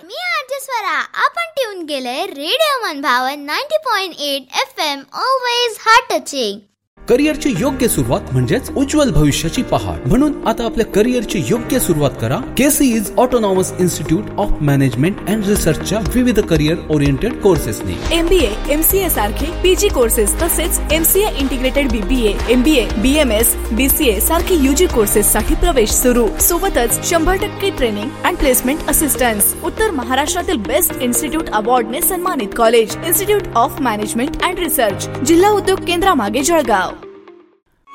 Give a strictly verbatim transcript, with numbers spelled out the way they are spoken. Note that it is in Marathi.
मी आरजे स्वरा. आपण ट्यून केलंय रेडिओ मनभावन ninety point eight F M. Always heart touching. करिअरची योग्य सुरुवात म्हणजेच उज्ज्वल भविष्याची पहाट. म्हणून आता आपल्या करिअरची योग्य सुरुवात करा केसीईज autonomous institute of management and रिसर्चच्या विविध करिअर ओरिएंटेड कोर्सेसनी. एमबीए, एमसीए सारखे पीजी कोर्सेस तसेच MCA integrated BBA, MBA, BMS, BCA सारखे यूजी कोर्सेस साठी प्रवेश सुरू. सोबतच शंभर टक्के ट्रेनिंग अँड प्लेसमेंट असिस्टन्स. उत्तर महाराष्ट्रातील बेस्ट इन्स्टिट्यूट अवॉर्डने सन्मानित college institute of management and research, जिल्हा उद्योग केंद्रामागे जळगाव.